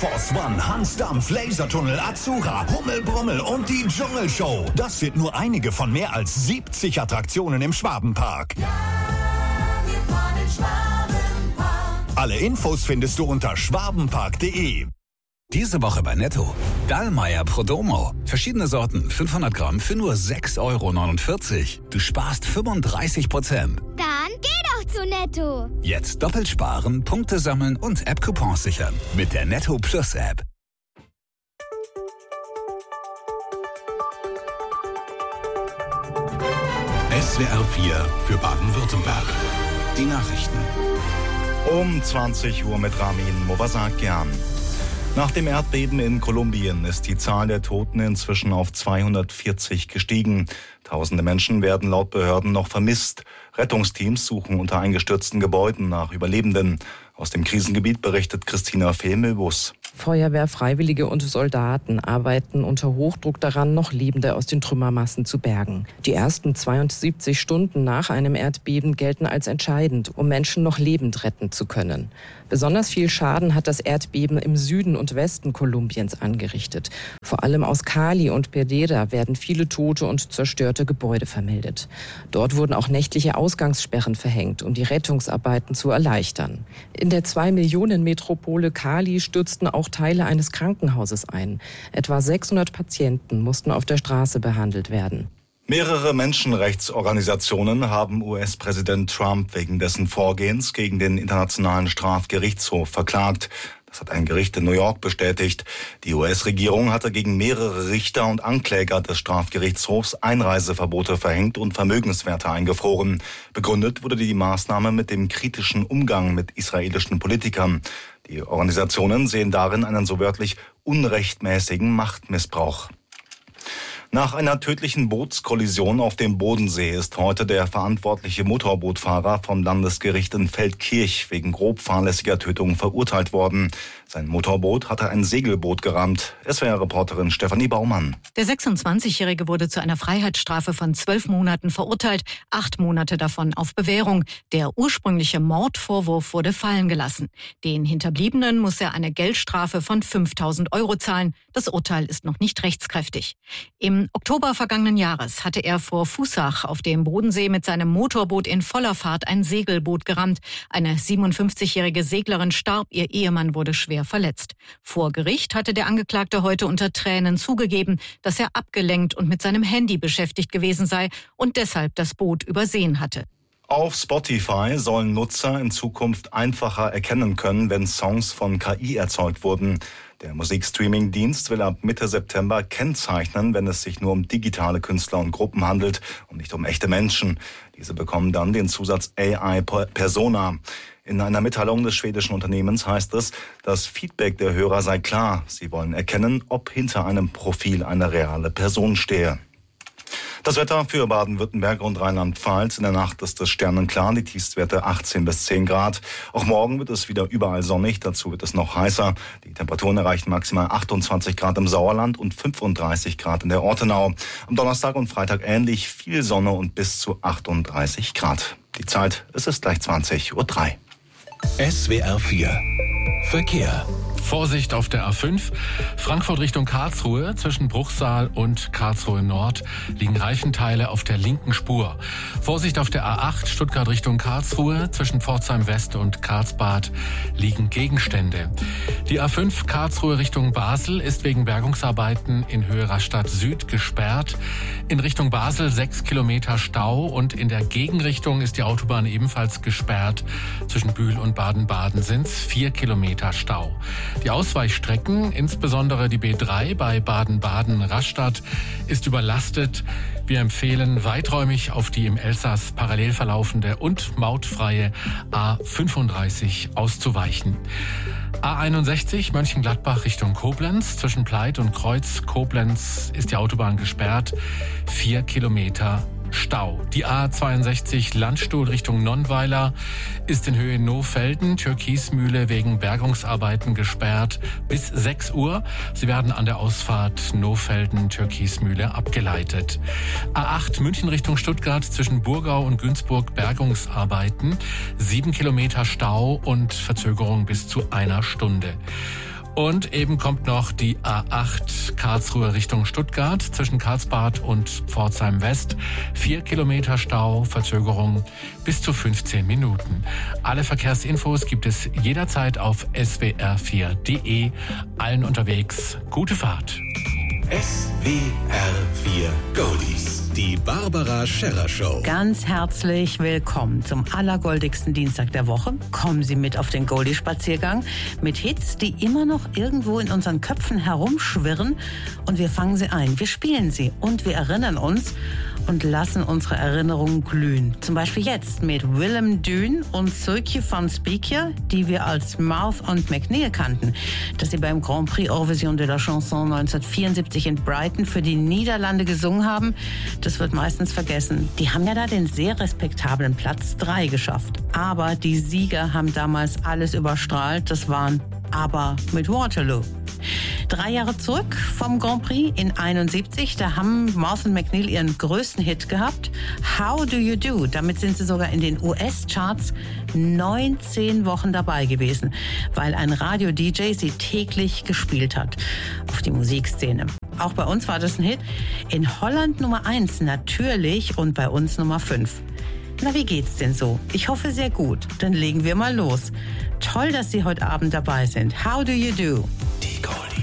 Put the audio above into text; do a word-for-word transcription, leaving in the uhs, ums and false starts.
Force One, Hansdampf, Lasertunnel, Azura, Hummelbrummel und die Dschungelshow. Das sind nur einige von mehr als siebzig Attraktionen im Schwabenpark. Ja, wir fahren in Schwabenpark. Alle Infos findest du unter schwabenpark punkt de. Diese Woche bei Netto. Dallmayr Prodomo. Verschiedene Sorten, fünfhundert Gramm für nur sechs Euro neunundvierzig. Du sparst fünfunddreißig Prozent. Dann geh doch zu Netto. Jetzt doppelt sparen, Punkte sammeln und App-Coupons sichern. Mit der Netto Plus App. S W R vier für Baden-Württemberg. Die Nachrichten. Um zwanzig Uhr mit Ramin Movasakian. Nach dem Erdbeben in Kolumbien ist die Zahl der Toten inzwischen auf zweihundertvierzig gestiegen. Tausende Menschen werden laut Behörden noch vermisst. Rettungsteams suchen unter eingestürzten Gebäuden nach Überlebenden. Aus dem Krisengebiet berichtet Christina Fehl-Milbus. Feuerwehr, Freiwillige und Soldaten arbeiten unter Hochdruck daran, noch Lebende aus den Trümmermassen zu bergen. Die ersten zweiundsiebzig Stunden nach einem Erdbeben gelten als entscheidend, um Menschen noch lebend retten zu können. Besonders viel Schaden hat das Erdbeben im Süden und Westen Kolumbiens angerichtet. Vor allem aus Cali und Pereira werden viele tote und zerstörte Gebäude vermeldet. Dort wurden auch nächtliche Ausgangssperren verhängt, um die Rettungsarbeiten zu erleichtern. In der zwei Millionen Metropole Cali stürzten auch Teile eines Krankenhauses ein. Etwa sechshundert Patienten mussten auf der Straße behandelt werden. Mehrere Menschenrechtsorganisationen haben U S-Präsident Trump wegen dessen Vorgehens gegen den Internationalen Strafgerichtshof verklagt. Das hat ein Gericht in New York bestätigt. Die U S-Regierung hatte gegen mehrere Richter und Ankläger des Strafgerichtshofs Einreiseverbote verhängt und Vermögenswerte eingefroren. Begründet wurde die Maßnahme mit dem kritischen Umgang mit israelischen Politikern. Die Organisationen sehen darin einen so wörtlich unrechtmäßigen Machtmissbrauch. Nach einer tödlichen Bootskollision auf dem Bodensee ist heute der verantwortliche Motorbootfahrer vom Landesgericht in Feldkirch wegen grob fahrlässiger Tötung verurteilt worden. Sein Motorboot hatte ein Segelboot gerammt. S W R-Reporterin Stefanie Baumann. Der sechsundzwanzigjährige wurde zu einer Freiheitsstrafe von zwölf Monaten verurteilt, acht Monate davon auf Bewährung. Der ursprüngliche Mordvorwurf wurde fallen gelassen. Den Hinterbliebenen muss er eine Geldstrafe von fünftausend Euro zahlen. Das Urteil ist noch nicht rechtskräftig. Im Oktober vergangenen Jahres hatte er vor Fußach auf dem Bodensee mit seinem Motorboot in voller Fahrt ein Segelboot gerammt. Eine siebenundfünfzigjährige Seglerin starb, ihr Ehemann wurde schwer verletzt. Vor Gericht hatte der Angeklagte heute unter Tränen zugegeben, dass er abgelenkt und mit seinem Handy beschäftigt gewesen sei und deshalb das Boot übersehen hatte. Auf Spotify sollen Nutzer in Zukunft einfacher erkennen können, wenn Songs von K I erzeugt wurden. Der Musikstreaming-Dienst will ab Mitte September kennzeichnen, wenn es sich nur um digitale Künstler und Gruppen handelt und nicht um echte Menschen. Diese bekommen dann den Zusatz A I-Persona. In einer Mitteilung des schwedischen Unternehmens heißt es, das Feedback der Hörer sei klar. Sie wollen erkennen, ob hinter einem Profil eine reale Person stehe. Das Wetter für Baden-Württemberg und Rheinland-Pfalz. In der Nacht ist es sternenklar, die Tiefstwerte achtzehn bis zehn Grad. Auch morgen wird es wieder überall sonnig, dazu wird es noch heißer. Die Temperaturen erreichen maximal achtundzwanzig Grad im Sauerland und fünfunddreißig Grad in der Ortenau. Am Donnerstag und Freitag ähnlich, viel Sonne und bis zu achtunddreißig Grad. Die Zeit, es ist gleich zwanzig Uhr drei. S W R vier Verkehr. Vorsicht auf der A fünf. Frankfurt Richtung Karlsruhe. Zwischen Bruchsal und Karlsruhe Nord liegen Reifenteile auf der linken Spur. Vorsicht auf der A acht. Stuttgart Richtung Karlsruhe. Zwischen Pforzheim West und Karlsbad liegen Gegenstände. Die A fünf Karlsruhe Richtung Basel ist wegen Bergungsarbeiten in Höhe Rastatt Süd gesperrt. In Richtung Basel sechs Kilometer Stau und in der Gegenrichtung ist die Autobahn ebenfalls gesperrt. Zwischen Bühl und Baden-Baden sind es vier Kilometer Stau. Die Ausweichstrecken, insbesondere die B drei bei Baden-Baden-Rastatt, ist überlastet. Wir empfehlen weiträumig auf die im Elsass parallel verlaufende und mautfreie A fünfunddreißig auszuweichen. A einundsechzig Mönchengladbach Richtung Koblenz. Zwischen Pleit und Kreuz Koblenz ist die Autobahn gesperrt. Vier Kilometer Stau. Die A zweiundsechzig Landstuhl Richtung Nonnweiler ist in Höhe Nohfelden, Türkismühle wegen Bergungsarbeiten gesperrt bis sechs Uhr. Sie werden an der Ausfahrt Nohfelden, Türkismühle abgeleitet. A acht München Richtung Stuttgart zwischen Burgau und Günzburg Bergungsarbeiten. Sieben Kilometer Stau und Verzögerung bis zu einer Stunde. Und eben kommt noch die A acht Karlsruhe Richtung Stuttgart zwischen Karlsbad und Pforzheim West. Vier Kilometer Stau, Verzögerung bis zu fünfzehn Minuten. Alle Verkehrsinfos gibt es jederzeit auf S W R vier Punkt de. Allen unterwegs gute Fahrt. S W R vier Goldies. Die Barbara Scherrer Show. Ganz herzlich willkommen zum allergoldigsten Dienstag der Woche. Kommen Sie mit auf den Goldie-Spaziergang mit Hits, die immer noch irgendwo in unseren Köpfen herumschwirren. Und wir fangen sie ein, wir spielen sie und wir erinnern uns und lassen unsere Erinnerungen glühen. Zum Beispiel jetzt mit Willem Dune und Suikje van Spiekje, die wir als Mouth und McNeil kannten, dass sie beim Grand Prix Eurovision de la Chanson neunzehnhundertvierundsiebzig in Brighton für die Niederlande gesungen haben. Das wird meistens vergessen. Die haben ja da den sehr respektablen Platz drei geschafft. Aber die Sieger haben damals alles überstrahlt. Das waren Aber mit Waterloo. Drei Jahre zurück vom Grand Prix in einundsiebzig, da haben Mouth und McNeil ihren größten Hit gehabt. How Do You Do? Damit sind sie sogar in den U S-Charts neunzehn Wochen dabei gewesen, weil ein Radio-D J sie täglich gespielt hat auf die Musikszene. Auch bei uns war das ein Hit. In Holland Nummer eins natürlich und bei uns Nummer fünf. Na, wie geht's denn so? Ich hoffe sehr gut. Dann legen wir mal los. Toll, dass Sie heute Abend dabei sind. How Do You Do? Die Goldies.